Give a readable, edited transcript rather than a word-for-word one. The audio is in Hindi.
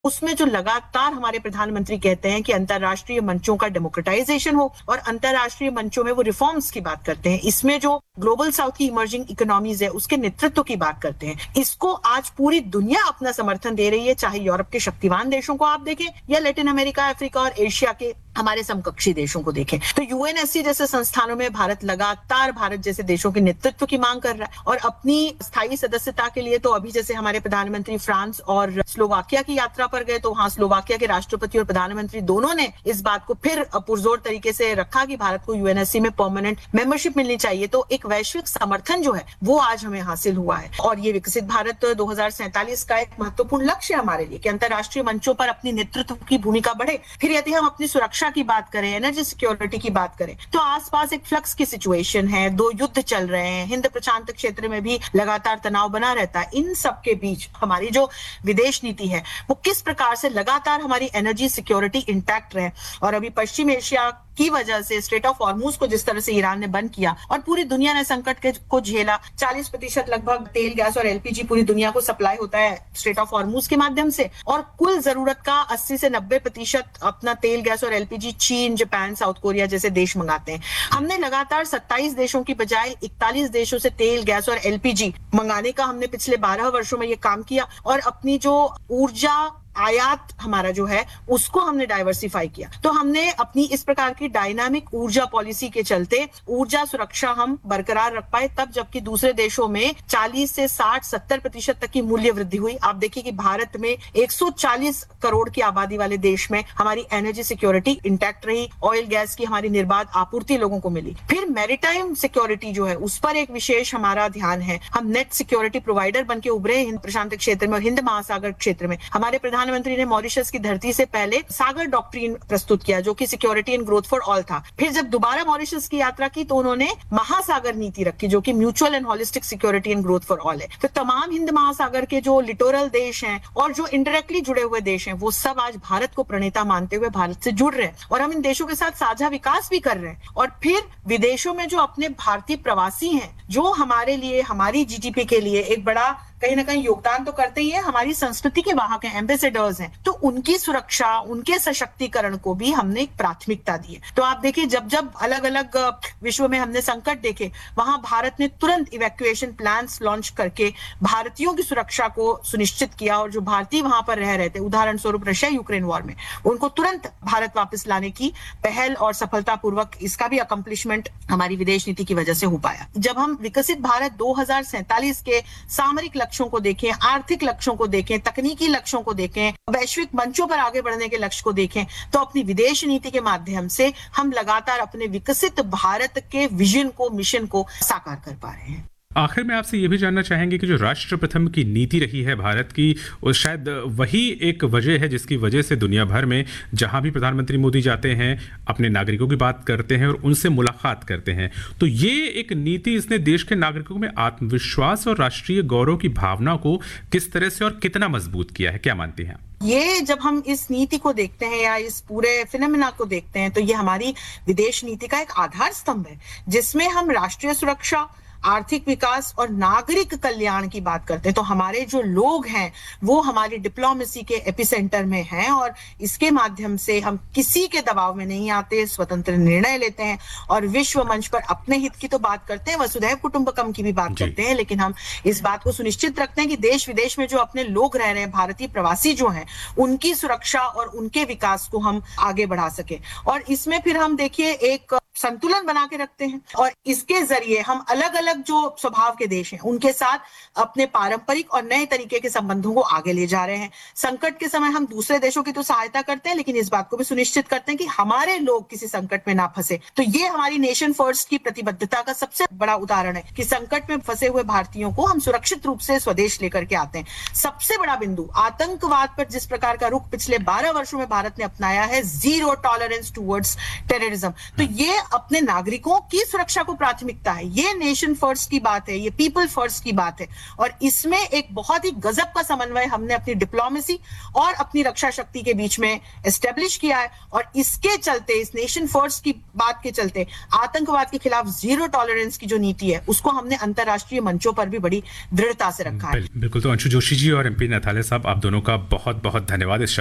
उसमें जो लगातार हमारे प्रधानमंत्री कहते हैं कि अंतर्राष्ट्रीय मंचों का डेमोक्रेटाइजेशन हो और अंतर्राष्ट्रीय मंचों में वो रिफॉर्म्स की बात करते हैं, इसमें जो ग्लोबल साउथ की इमर्जिंग इकोनॉमीज है उसके नेतृत्व की बात करते हैं, इसको आज पूरी दुनिया अपना समर्थन दे रही है, चाहे यूरोप के शक्तिवान देशों को आप देखें या लैटिन अमेरिका, अफ्रीका और एशिया के हमारे समकक्षी देशों को देखें। तो यूएनएससी जैसे संस्थानों में भारत लगातार भारत जैसे देशों के नेतृत्व की मांग कर रहा है और अपनी स्थायी सदस्यता के लिए तो अभी जैसे हमारे प्रधानमंत्री फ्रांस और स्लोवाकिया की यात्रा पर गए तो वहां स्लोवाकिया के राष्ट्रपति और प्रधानमंत्री दोनों ने इस बात को फिर पुरजोर तरीके से रखा कि भारत को यूएनएससी में परमानेंट मेंबरशिप मिलनी चाहिए। तो एक वैश्विक समर्थन जो है वो आज हमें हासिल हुआ है और ये विकसित भारत 2047 का एक महत्वपूर्ण लक्ष्य है हमारे लिए कि अंतर्राष्ट्रीय मंचों पर अपनी नेतृत्व की भूमिका बढ़े। फिर यदि हम अपनी सुरक्षा की बात करें, एनर्जी सिक्योरिटी की बात करें, तो आसपास एक फ्लक्स की सिचुएशन है, 2 युद्ध चल रहे हैं, हिंद प्रशांत क्षेत्र में भी लगातार तनाव बना रहता है। इन सब के बीच हमारी जो विदेश नीति है वो किस प्रकार से लगातार हमारी एनर्जी सिक्योरिटी इंटैक्ट रहे। और अभी पश्चिम एशिया की वजह से स्ट्रेट ऑफ हॉर्मुज को जिस तरह से ईरान ने बंद किया और पूरी दुनिया ने संकट को झेला, 40% लगभग तेल, गैस और एलपीजी पूरी दुनिया को सप्लाई होता है स्ट्रेट ऑफ हॉर्मुज के माध्यम से और कुल जरूरत का 80 से 90% अपना तेल, गैस और एलपीजी चीन, जापान, साउथ कोरिया जैसे देश मंगाते हैं। हमने लगातार 27 देशों की बजाय 41 देशों से तेल, गैस और एलपीजी मंगाने का हमने पिछले 12 वर्षों में ये काम किया और अपनी जो ऊर्जा आयात हमारा जो है उसको हमने डाइवर्सिफाई किया। तो हमने अपनी इस प्रकार की डायनामिक ऊर्जा पॉलिसी के चलते ऊर्जा सुरक्षा हम बरकरार रख पाए, तब जबकि दूसरे देशों में 40 से 60-70% तक की मूल्य वृद्धि हुई। आप देखिए कि भारत में 140 करोड़ की आबादी वाले देश में हमारी एनर्जी सिक्योरिटी इंटैक्ट रही, ऑयल गैस की हमारी निर्बाध आपूर्ति लोगों को मिली। फिर मैरीटाइम सिक्योरिटी जो है उस पर एक विशेष हमारा ध्यान है। हम नेट सिक्योरिटी प्रोवाइडर बनके उभरे हिंद प्रशांत क्षेत्र में और हिंद महासागर क्षेत्र में। हमारे प्रधानमंत्री ने मॉरिशस की धरती से पहले सागर डॉक्ट्रिन प्रस्तुत किया जो कि security and growth for all था। फिर जब दोबारा मॉरिशस की यात्रा की तो उन्होंने महासागर नीति रखी जो कि mutual and holistic security and growth for all है। तो तमाम हिंद महासागर के जो लिटोरल देश हैं और जो इंडायरेक्टली जुड़े हुए देश हैं वो सब आज भारत को प्रणेता मानते हुए भारत से जुड़ रहे हैं और हम इन देशों के साथ साझा विकास भी कर रहे हैं। और फिर विदेशों में जो अपने भारतीय प्रवासी हैं जो हमारे लिए, हमारी जीडीपी के लिए एक बड़ा कहीं ना कहीं योगदान तो करते ही है, हमारी संस्कृति के वाहक हैं, एम्बेसडर्स हैं, तो उनकी सुरक्षा, उनके सशक्तिकरण को भी हमने एक प्राथमिकता दी है। तो आप देखिए जब जब अलग अलग विश्व में हमने संकट देखे वहां भारत ने तुरंत इवैक्यूएशन प्लान्स लॉन्च करके भारतीयों की सुरक्षा को सुनिश्चित किया और जो भारतीय वहां पर रह रहे थे, उदाहरण स्वरूप रशिया यूक्रेन वॉर में, उनको तुरंत भारत वापस लाने की पहल और सफलतापूर्वक इसका भी अकम्प्लिशमेंट हमारी विदेश नीति की वजह से हो पाया। जब हम विकसित भारत 2047 के सामरिक लक्ष्यों को देखें, आर्थिक लक्ष्यों को देखें, तकनीकी लक्ष्यों को देखें, वैश्विक मंचों पर आगे बढ़ने के लक्ष्य को देखें, तो अपनी विदेश नीति के माध्यम से हम लगातार अपने विकसित भारत के विजन को, मिशन को साकार कर पा रहे हैं। आखिर में आपसे ये भी जानना चाहेंगे कि जो राष्ट्र प्रथम की नीति रही है भारत की, वो शायद वही एक वजह है जिसकी वजह से दुनिया भर में जहां भी प्रधानमंत्री मोदी जाते हैं अपने नागरिकों की बात करते हैं और उनसे मुलाकात करते हैं, तो ये एक नीति इसने देश के नागरिकों में आत्मविश्वास और राष्ट्रीय गौरव की भावना को किस तरह से और कितना मजबूत किया है, क्या मानती हैं? ये जब हम इस नीति को देखते हैं या इस पूरे फिनोमेना को देखते हैं तो ये हमारी विदेश नीति का एक आधार स्तंभ है जिसमें हम राष्ट्रीय सुरक्षा, आर्थिक विकास और नागरिक कल्याण की बात करते हैं। तो हमारे जो लोग हैं वो हमारी डिप्लोमेसी के एपिसेंटर में हैं और इसके माध्यम से हम किसी के दबाव में नहीं आते, स्वतंत्र निर्णय लेते हैं और विश्व मंच पर अपने हित की तो बात करते हैं, वसुधैव कुटुंबकम की भी बात करते हैं, लेकिन हम इस बात को सुनिश्चित रखते हैं कि देश विदेश में जो अपने लोग रह रहे हैं, भारतीय प्रवासी जो हैं, उनकी सुरक्षा और उनके विकास को हम आगे बढ़ा सके। और इसमें फिर हम देखिए एक संतुलन बना के रखते हैं और इसके जरिए हम अलग अलग जो स्वभाव के देश हैं उनके साथ अपने पारंपरिक और नए तरीके के संबंधों को आगे ले जा रहे हैं। संकट के समय हम दूसरे देशों की तो सहायता करते हैं लेकिन इस बात को भी सुनिश्चित करते हैं कि हमारे लोग किसी संकट में ना फंसे। तो ये हमारी नेशन फर्स्ट की प्रतिबद्धता का सबसे बड़ा उदाहरण है कि संकट में फंसे हुए भारतीयों को हम सुरक्षित रूप से स्वदेश लेकर के आते हैं। सबसे बड़ा बिंदु आतंकवाद पर जिस प्रकार का रुख पिछले 12 वर्षों में भारत ने अपनाया है, जीरो टॉलरेंस टुवर्ड्स टेररिज्म, तो ये अपने नागरिकों की सुरक्षा को प्राथमिकता है। ये नेशन फर्स्ट की बात है, ये पीपल फर्स्ट की बात है, और इसमें एक बहुत ही गजब का समन्वय हमने अपनी डिप्लोमेसी और अपनी रक्षा शक्ति के बीच में एस्टेब्लिश किया है। और इसके चलते, इस नेशन फर्स्ट की बात के चलते, आतंकवाद के खिलाफ जीरो टॉलरेंस की जो नीति है उसको हमने अंतरराष्ट्रीय मंचों पर भी बड़ी दृढ़ता से रखा है। बिल्कुल। तो अंशु जोशी जी और एमपी नथालिया साहब, आप दोनों का बहुत बहुत धन्यवाद इस